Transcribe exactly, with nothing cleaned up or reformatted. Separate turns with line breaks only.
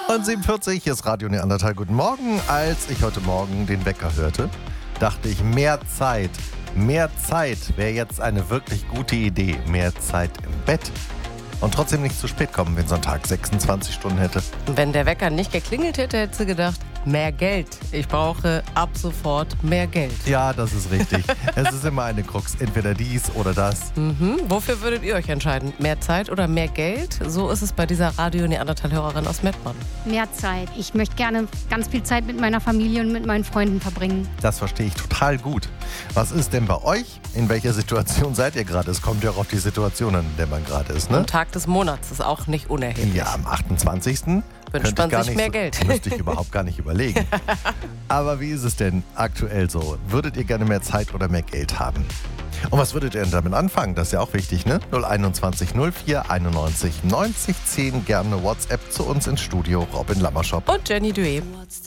Und siebenundvierzig, hier ist Radio Neandertal. Guten Morgen. Als ich heute Morgen den Wecker hörte, dachte ich, mehr Zeit. Mehr Zeit wäre jetzt eine wirklich gute Idee. Mehr Zeit im Bett. Und trotzdem nicht zu spät kommen, wenn so ein Tag sechsundzwanzig Stunden hätte.
Wenn der Wecker nicht geklingelt hätte, hätte sie gedacht, mehr Geld. Ich brauche ab sofort mehr Geld.
Ja, das ist richtig. Es ist immer eine Krux. Entweder dies oder das.
Mhm. Wofür würdet ihr euch entscheiden? Mehr Zeit oder mehr Geld? So ist es bei dieser Radio-Neandertal-Hörerin aus Mettmann.
Mehr Zeit. Ich möchte gerne ganz viel Zeit mit meiner Familie und mit meinen Freunden verbringen.
Das verstehe ich total gut. Was ist denn bei euch? In welcher Situation seid ihr gerade? Es kommt ja auch auf die Situation an, in der man gerade ist, ne?
Und Tag des Monats ist auch nicht unerheblich.
Ja, am achtundzwanzigsten
Wünscht
könnte ich
man
gar
sich
nicht
mehr
so,
Geld.
Müsste ich überhaupt gar nicht überlegen. Aber wie ist es denn aktuell so? Würdet ihr gerne mehr Zeit oder mehr Geld haben? Und was würdet ihr denn damit anfangen? Das ist ja auch wichtig, ne? null einundzwanzig null vier einundneunzig neunzig zehn. Gerne WhatsApp zu uns ins Studio. Robin Lammerschop.
Und Jenny Duet.